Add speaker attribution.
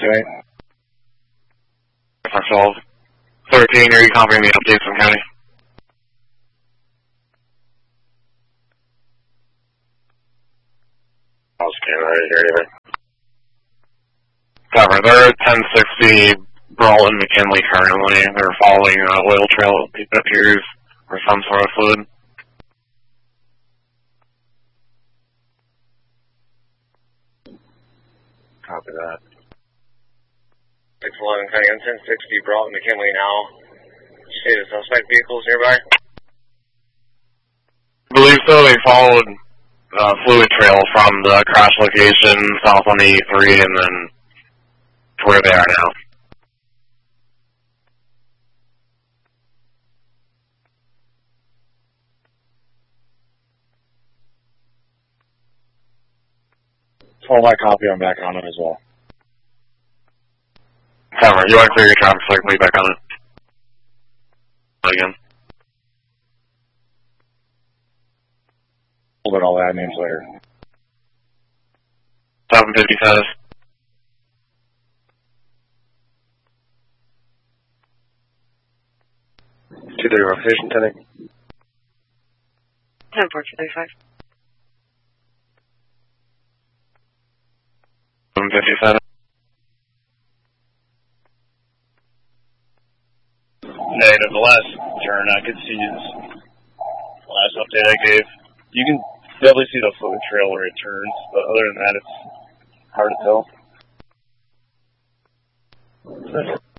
Speaker 1: 28.
Speaker 2: Ourselves. 13, are you covering the updates from County?
Speaker 1: I'll scan right here anyway.
Speaker 2: Cover. They're at 1060 Brawlton McKinley currently. They're following oil trail, it appears, or some sort of fluid.
Speaker 1: Copy that.
Speaker 3: 611 County on 1060 Broughton McKinley now. See the suspect vehicles nearby?
Speaker 2: I believe so. They followed fluid trail from the crash location south on the E3 and then to where they are now.
Speaker 1: Hold my copy, I'm back on it as well.
Speaker 2: Cover. You want to clear your traffic so I can leave back on it? Again.
Speaker 1: We'll get all the ad names later.
Speaker 2: 750 status.
Speaker 1: To the rotation, 10.
Speaker 4: 10-4-35.
Speaker 2: 750 status.
Speaker 5: Negative. The last turn I could see is the last update I gave. You can definitely see the fluid trail where it turns, but other than that, it's hard to tell.